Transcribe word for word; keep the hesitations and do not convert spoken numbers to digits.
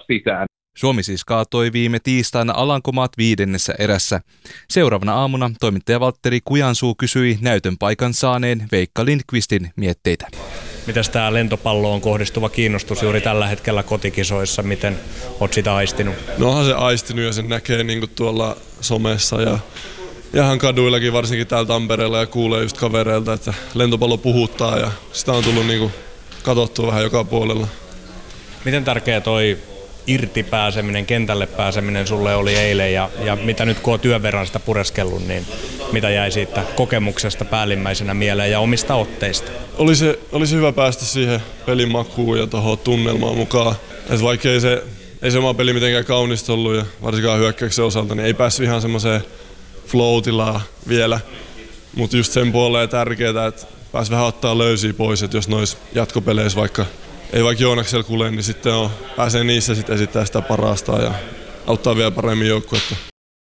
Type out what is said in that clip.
sisään. Suomi siis kaatoi viime tiistaina Alankomaat viidennessä erässä. Seuraavana aamuna toimittaja Valtteri Kujansuu kysyi näytön paikan saaneen Veikka Lindqvistin mietteitä. Mitäs tämä lentopalloon kohdistuva kiinnostus juuri tällä hetkellä kotikisoissa, miten olet sitä aistinut? No onhan se aistinut ja sen näkee niin kuin tuolla somessa ja ihan kaduillakin, varsinkin täällä Tampereella, ja kuulee just kavereilta, että lentopallo puhuttaa ja sitä on tullut niin kuin katsottua vähän joka puolella. Miten tärkeä toi irti pääseminen, kentälle pääseminen sulle oli eilen ja, ja mitä nyt kun on työn verran sitä pureskellut, niin mitä jäi siitä kokemuksesta päällimmäisenä mieleen ja omista otteista? Oli se, oli se hyvä päästä siihen pelin makuun ja tuohon tunnelmaan mukaan. Et vaikka ei se, ei se oma peli mitenkään kaunista ollut ja varsinkaan hyökkäyksen osalta, niin ei päässyt ihan semmoiseen flow-tilaan vielä. Mutta just sen puoleen tärkeää, että pääsi vähän ottaa löysiä pois, että jos noissa jatkopeleissä vaikka ei vaikka Joonaksella kule, niin sitten on, pääsee niissä sitten esittää sitä parasta ja auttaa vielä paremmin joukkuetta.